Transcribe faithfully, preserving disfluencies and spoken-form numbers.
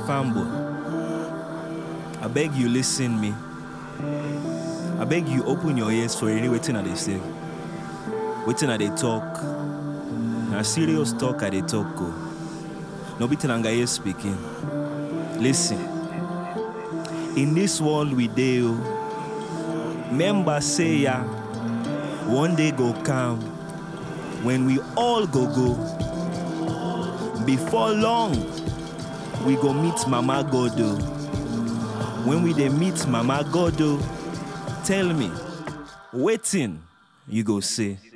Fambo, I beg you listen me. I beg you open your ears for any waiting at they say. Waiting at they talk. Now serious talk at they talk go. No beating anga speaking. Listen. In this world we deal, members say ya, one day go come when we all go go. Before long, we go meet Mama Godo. When we dey meet Mama Godo, tell me, waiting you go say.